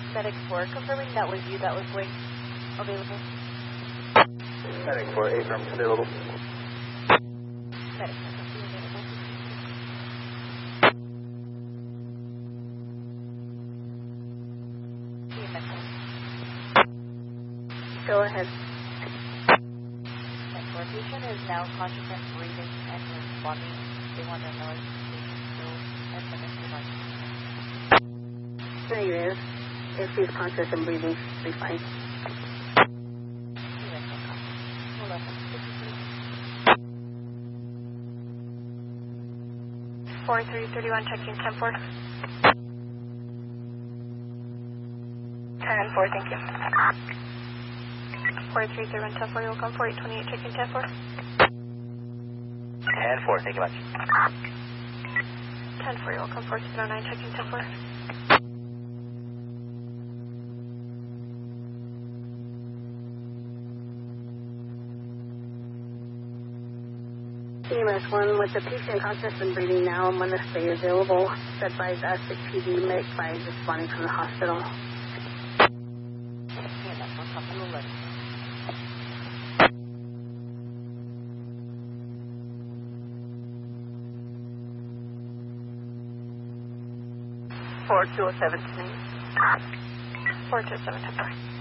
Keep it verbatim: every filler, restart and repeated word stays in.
Medic four, confirming that was you that was going available. Medic four, affirm, available. Medic four, available. Go ahead. Medic four, patient is now conscious and breathing and responding. They want to know if patient's still and minutes Negative. If she's conscious and breathing, she'll be fine. four three three one, checking ten four. ten four, thank you. four three three one, ten four, you'll come four eight two eight, checking ten four. ten four, thank you much. ten four, you'll come four seven oh nine, checking ten four. E M S one, with the patient conscious and breathing now, I'm going to stay available. Advise us at P D Medic five responding from the hospital. four two oh seven, four two oh seven, ten four.